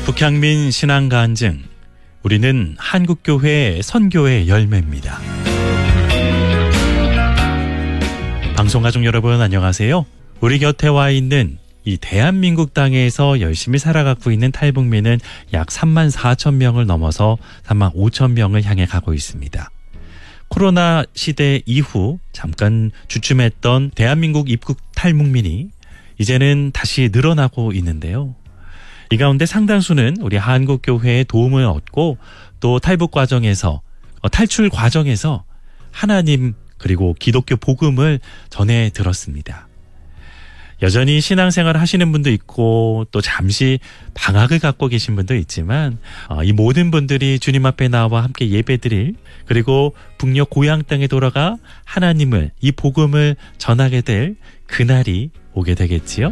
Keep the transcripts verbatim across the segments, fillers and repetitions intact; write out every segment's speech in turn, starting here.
북향민 신앙 간증. 우리는 한국교회 선교의 열매입니다. 방송가족 여러분 안녕하세요. 우리 곁에 와 있는 이 대한민국 땅에서 열심히 살아가고 있는 탈북민은 약 삼만 사천 명을 넘어서 삼만 오천 명을 향해 가고 있습니다. 코로나 시대 이후 잠깐 주춤했던 대한민국 입국 탈북민이 이제는 다시 늘어나고 있는데요. 이 가운데 상당수는 우리 한국교회의 도움을 얻고 또 탈북 과정에서 탈출 과정에서 하나님 그리고 기독교 복음을 전해 들었습니다. 여전히 신앙생활을 하시는 분도 있고 또 잠시 방학을 갖고 계신 분도 있지만 이 모든 분들이 주님 앞에 나와 함께 예배드릴 그리고 북녘 고향 땅에 돌아가 하나님을 이 복음을 전하게 될 그날이 오게 되겠지요.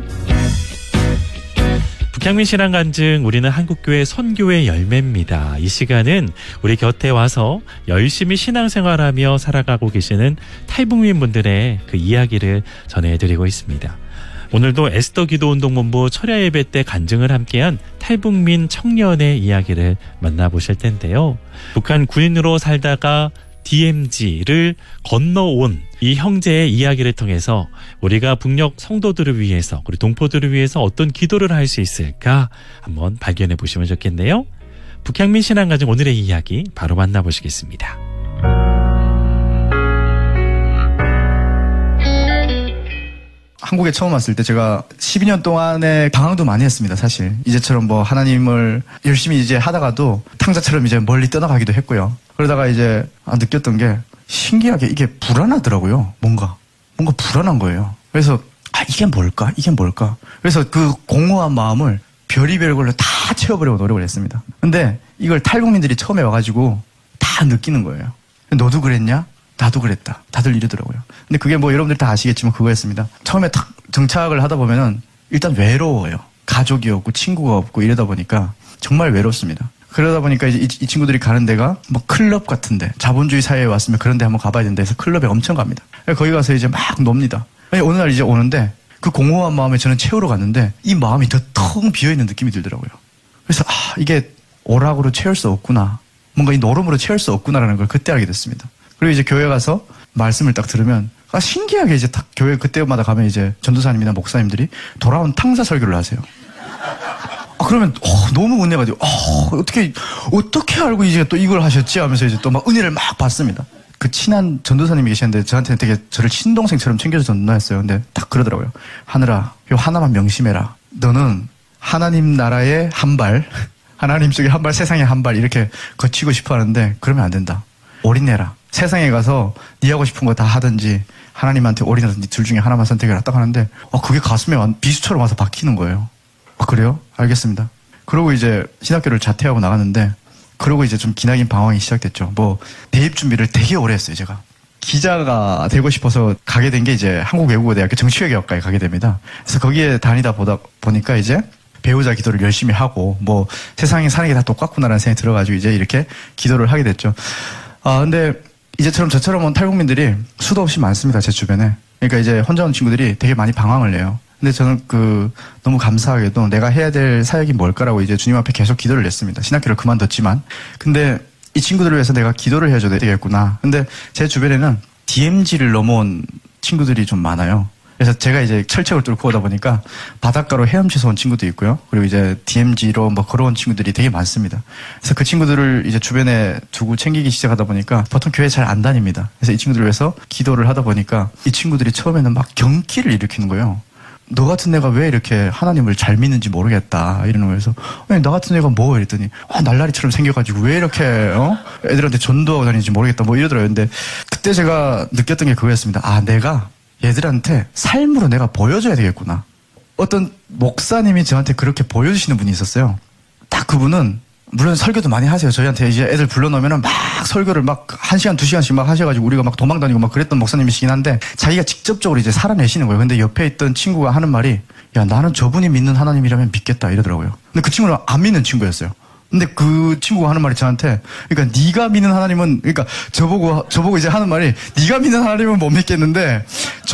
북향민 신앙 간증, 우리는 한국교회 선교의 열매입니다. 이 시간은 우리 곁에 와서 열심히 신앙생활하며 살아가고 계시는 탈북민 분들의 그 이야기를 전해드리고 있습니다. 오늘도 에스더 기도운동본부 철야 예배 때 간증을 함께한 탈북민 청년의 이야기를 만나보실 텐데요. 북한 군인으로 살다가 디엠지를 건너온 이 형제의 이야기를 통해서 우리가 북녘 성도들을 위해서, 우리 동포들을 위해서 어떤 기도를 할 수 있을까 한번 발견해 보시면 좋겠네요. 북향민 신앙 간증 오늘의 이야기 바로 만나보시겠습니다. 한국에 처음 왔을 때 제가 십이 년 동안에 방황도 많이 했습니다, 사실. 이제처럼 뭐 하나님을 열심히 이제 하다가도 탕자처럼 이제 멀리 떠나가기도 했고요. 그러다가 이제 아, 느꼈던 게 신기하게 이게 불안하더라고요. 뭔가. 뭔가 불안한 거예요. 그래서 아, 이게 뭘까? 이게 뭘까? 그래서 그 공허한 마음을 별의별 걸로 다 채워보려고 노력을 했습니다. 근데 이걸 탈북민들이 처음에 와가지고 다 느끼는 거예요. 너도 그랬냐? 나도 그랬다. 다들 이러더라고요. 근데 그게 뭐 여러분들 다 아시겠지만 그거였습니다. 처음에 탁 정착을 하다 보면은 일단 외로워요. 가족이 없고 친구가 없고 이러다 보니까 정말 외롭습니다. 그러다 보니까 이제 이, 이 친구들이 가는 데가 뭐 클럽 같은데, 자본주의 사회에 왔으면 그런 데 한번 가봐야 된다 해서 클럽에 엄청 갑니다. 거기 가서 이제 막 놉니다. 어느 날 이제 오는데 그 공허한 마음에 저는 채우러 갔는데 이 마음이 더 텅 비어있는 느낌이 들더라고요. 그래서 아, 이게 오락으로 채울 수 없구나. 뭔가 이 노름으로 채울 수 없구나라는 걸 그때 알게 됐습니다. 그리고 이제 교회 가서 말씀을 딱 들으면 아, 신기하게 이제 딱 교회 그때마다 가면 이제 전도사님이나 목사님들이 돌아온 탕자 설교를 하세요. 아, 그러면 어, 너무 은혜가 돼요. 어, 어떻게 어떻게 알고 이제 또 이걸 하셨지 하면서 이제 또 막 은혜를 막 받습니다. 그 친한 전도사님이 계셨는데 저한테는 되게 저를 친동생처럼 챙겨주던 누나였어요. 근데 딱 그러더라고요. 하늘아, 요 하나만 명심해라. 너는 하나님 나라의 한 발, 하나님 쪽에 한 발, 세상에 한 발 이렇게 거치고 싶어 하는데 그러면 안 된다. 올인해라. 세상에 가서 네 하고 싶은 거 다 하든지 하나님한테 올인하든지 둘 중에 하나만 선택해라 딱 하는데 어, 그게 가슴에 비수처럼 와서 박히는 거예요. 아, 그래요? 알겠습니다. 그러고 이제 신학교를 자퇴하고 나갔는데 그러고 이제 좀 기나긴 방황이 시작됐죠. 뭐 대입 준비를 되게 오래 했어요, 제가. 기자가 되고 싶어서 가게 된 게 이제 한국외국어대학교 정치외교학과에 가게 됩니다. 그래서 거기에 다니다 보다 보니까 이제 배우자 기도를 열심히 하고 뭐 세상에 사는 게 다 똑같구나라는 생각이 들어가지고 이제 이렇게 기도를 하게 됐죠. 아, 근데 이제처럼 저처럼 온 탈북민들이 수도 없이 많습니다, 제 주변에. 그러니까 이제 혼자 온 친구들이 되게 많이 방황을 해요. 근데 저는 그, 너무 감사하게도 내가 해야 될 사역이 뭘까라고 이제 주님 앞에 계속 기도를 했습니다. 신학교를 그만뒀지만. 근데 이 친구들을 위해서 내가 기도를 해줘야 되겠구나. 근데 제 주변에는 디엠지를 넘어온 친구들이 좀 많아요. 그래서 제가 이제 철책을 뚫고 오다 보니까 바닷가로 헤엄쳐서 온 친구도 있고요. 그리고 이제 디엠지로 뭐 걸어온 친구들이 되게 많습니다. 그래서 그 친구들을 이제 주변에 두고 챙기기 시작하다 보니까 보통 교회 잘 안 다닙니다. 그래서 이 친구들을 위해서 기도를 하다 보니까 이 친구들이 처음에는 막 경기를 일으키는 거예요. 너 같은 애가 왜 이렇게 하나님을 잘 믿는지 모르겠다 이러는 거에서 아니, 나 같은 애가 뭐 이랬더니 아, 날라리처럼 생겨가지고 왜 이렇게 어? 애들한테 전도하고 다니는지 모르겠다 뭐 이러더라고요. 근데 그때 제가 느꼈던 게 그거였습니다. 아, 내가 얘들한테 삶으로 내가 보여줘야 되겠구나. 어떤 목사님이 저한테 그렇게 보여주시는 분이 있었어요. 딱 그분은 물론 설교도 많이 하세요. 저희한테 이제 애들 불러놓으면 막 설교를 막 한 시간, 두 시간씩 막 하셔가지고 우리가 막 도망다니고 막 그랬던 목사님이시긴 한데 자기가 직접적으로 이제 살아내시는 거예요. 근데 옆에 있던 친구가 하는 말이 야, 나는 저분이 믿는 하나님이라면 믿겠다 이러더라고요. 근데 그 친구는 안 믿는 친구였어요. 근데 그 친구가 하는 말이 저한테, 그러니까 네가 믿는 하나님은, 그러니까 저보고 저보고 이제 하는 말이 네가 믿는 하나님은 못 믿겠는데